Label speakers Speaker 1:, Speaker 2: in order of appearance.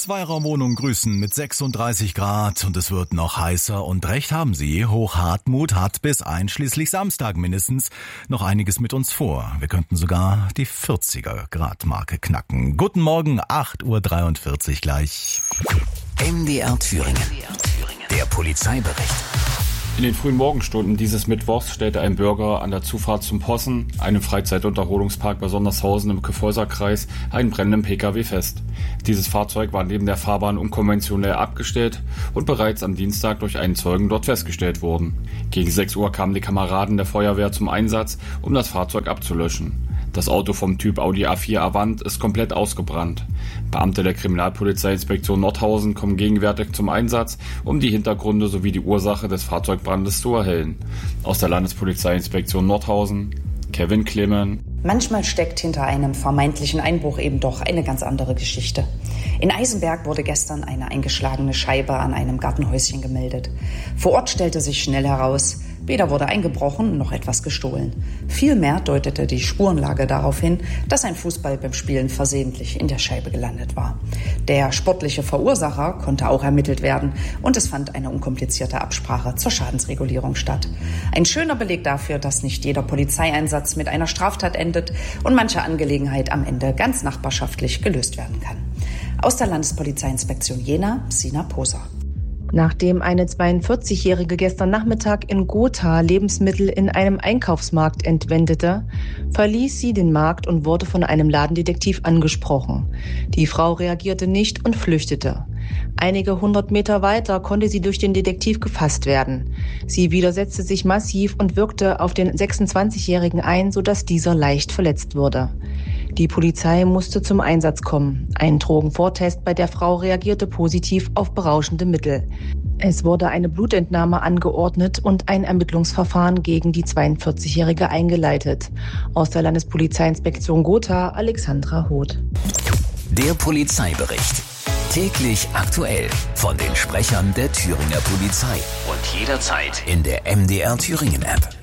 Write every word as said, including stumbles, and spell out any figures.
Speaker 1: Zweiraumwohnung grüßen mit sechsunddreißig Grad und es wird noch heißer und recht haben Sie. Hochhartmut hat bis einschließlich Samstag mindestens noch einiges mit uns vor. Wir könnten sogar die vierziger Grad Marke knacken. Guten Morgen, acht Uhr dreiundvierzig gleich.
Speaker 2: M D R Thüringen. Der Polizeibericht.
Speaker 3: In den frühen Morgenstunden dieses Mittwochs stellte ein Bürger an der Zufahrt zum Possen, einem Freizeit-und-Erholungspark bei Sondershausen im Kyffhäuser-Kreis, einen brennenden Pkw fest. Dieses Fahrzeug war neben der Fahrbahn unkonventionell abgestellt und bereits am Dienstag durch einen Zeugen dort festgestellt worden. Gegen sechs Uhr kamen die Kameraden der Feuerwehr zum Einsatz, um das Fahrzeug abzulöschen. Das Auto vom Typ Audi A vier Avant ist komplett ausgebrannt. Beamte der Kriminalpolizeiinspektion Nordhausen kommen gegenwärtig zum Einsatz, um die Hintergründe sowie die Ursache des Fahrzeugbrandes zu erhellen. Aus der Landespolizeiinspektion Nordhausen, Kevin Clemen.
Speaker 4: Manchmal steckt hinter einem vermeintlichen Einbruch eben doch eine ganz andere Geschichte. In Eisenberg wurde gestern eine eingeschlagene Scheibe an einem Gartenhäuschen gemeldet. Vor Ort stellte sich schnell heraus, weder wurde eingebrochen noch etwas gestohlen. Vielmehr deutete die Spurenlage darauf hin, dass ein Fußball beim Spielen versehentlich in der Scheibe gelandet war. Der sportliche Verursacher konnte auch ermittelt werden und es fand eine unkomplizierte Absprache zur Schadensregulierung statt. Ein schöner Beleg dafür, dass nicht jeder Polizeieinsatz mit einer Straftat endet und manche Angelegenheit am Ende ganz nachbarschaftlich gelöst werden kann. Aus der Landespolizeiinspektion Jena, Sina Poser.
Speaker 5: Nachdem eine zweiundvierzigjährige gestern Nachmittag in Gotha Lebensmittel in einem Einkaufsmarkt entwendete, verließ sie den Markt und wurde von einem Ladendetektiv angesprochen. Die Frau reagierte nicht und flüchtete. Einige hundert Meter weiter konnte sie durch den Detektiv gefasst werden. Sie widersetzte sich massiv und wirkte auf den sechsundzwanzigjährigen ein, sodass dieser leicht verletzt wurde. Die Polizei musste zum Einsatz kommen. Ein Drogenvortest bei der Frau reagierte positiv auf berauschende Mittel. Es wurde eine Blutentnahme angeordnet und ein Ermittlungsverfahren gegen die zweiundvierzigjährige eingeleitet. Aus der Landespolizeiinspektion Gotha, Alexandra Hoth.
Speaker 2: Der Polizeibericht. Täglich aktuell von den Sprechern der Thüringer Polizei. Und jederzeit in der M D R Thüringen App.